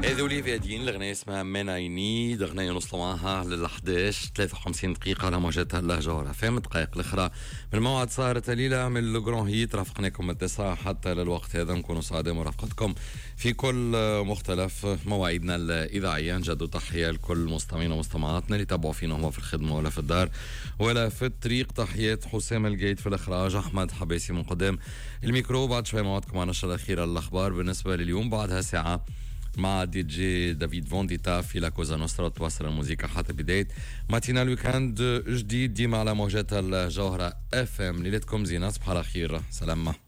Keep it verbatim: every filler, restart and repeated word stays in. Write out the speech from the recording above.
هذه اوليفيا دين، الاغنيه اسمها مان اي نيد، اغنيه نوصلوا معها لل احداش ثلاثة وخمسين دقيقه على موجاتها اللهجه فهم دقائق الاخرى من موعد سهره ليله من الجرون هيت. رافقناكم من التسعه حتى للوقت هذا، نكونوا سعداء مرافقتكم في كل مختلف مواعيدنا الاذاعيه. نجد تحيه لكل مستمعين ومستمعاتنا اللي تابعوا فينا هم في الخدمه ولا في الدار ولا في الطريق. تحيات حسام الجيد في الاخراج، احمد حباسي من قدام الميكرو. بعد شوي موعدكم على النشره الاخيره للاخبار بالنسبه لليوم، بعدها ساعه مع دي جي دافيد فونديتا في لا كوزا نوسترا. توصل الموسيقى حتى بداية ماتينال ويكاند جديد ديما على موجات الجوهرة اف ام. ليلتكم زينة، صباح الخير، سلامة.